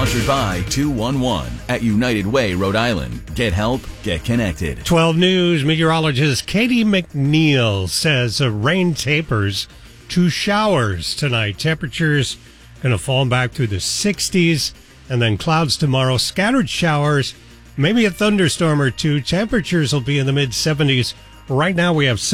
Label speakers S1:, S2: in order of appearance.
S1: Sponsored by 211 at United Way, Rhode Island. Get help, get connected.
S2: 12 News meteorologist Katie McNeil says rain tapers to showers tonight. Temperatures going to fall back through the 60s, and then clouds tomorrow. Scattered showers, maybe a thunderstorm or two. Temperatures will be in the mid-70s. Right now we have